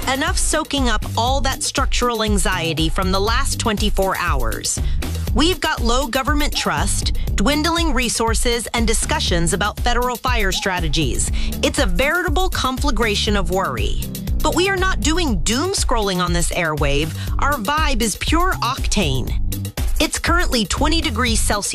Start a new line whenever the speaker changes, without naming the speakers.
Enough soaking up all that structural anxiety from the last 24 hours. We've got low government trust, dwindling resources, and discussions about federal fire strategies. It's a veritable conflagration of worry. But we are not doing doom scrolling on this airwave. Our vibe is pure octane. It's currently 20 degrees Celsius.